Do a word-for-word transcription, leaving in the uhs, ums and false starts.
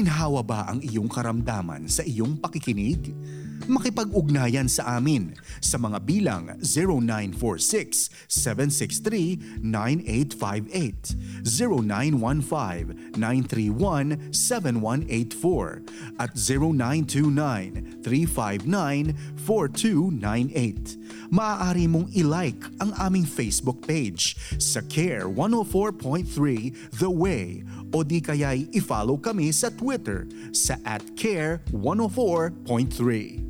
Ginhawa ba ang iyong karamdaman sa iyong pakikinig? Makipag-ugnayan sa amin sa mga bilang zero nine four six, seven six three, nine eight five eight, zero nine one five, nine three one, seven one eight four at zero nine two nine, three five nine, four two nine eight. Maaari mong i-like ang aming Facebook page sa Care one oh four point three The Way o di kaya'y i-follow kami sa Twitter sa at Care one oh four point three.